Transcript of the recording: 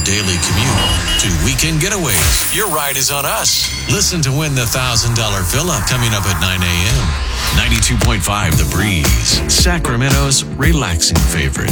daily commute to weekend getaways, your ride is on us. Listen to win the $1,000 villa coming up at 9 a.m. 92.5 The Breeze, Sacramento's relaxing favorite.